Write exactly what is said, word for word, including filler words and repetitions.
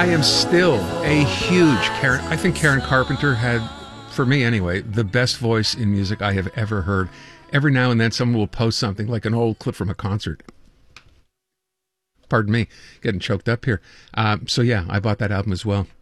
I am still a huge Karen. I think Karen Carpenter had, for me anyway, the best voice in music I have ever heard. Every now and then someone will post something like an old clip from a concert. Pardon me, getting choked up here. Um, so yeah, I bought that album as well.